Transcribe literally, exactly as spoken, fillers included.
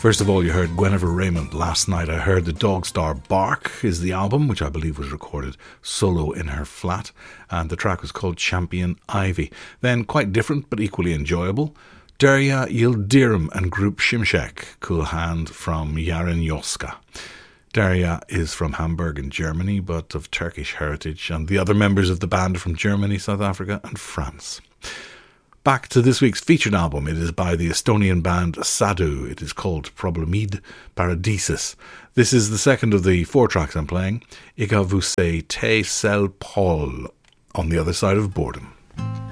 First of all, you heard Guinevere Raymond. Last night I heard The Dog Star Bark is the album, which I believe was recorded solo in her flat, and the track was called Champion Ivy. Then, quite different but equally enjoyable, Derya Yildirim and Group Shimshek, Cool Hand from Yarenyoska. Derya is from Hamburg in Germany, but of Turkish heritage, and the other members of the band are from Germany, South Africa and France. Back to this week's featured album. It is by the Estonian band Sadu. It is called Problemid Paradisus. This is the second of the four tracks I'm playing. Iga vous te sel Paul, On the Other Side of Boredom.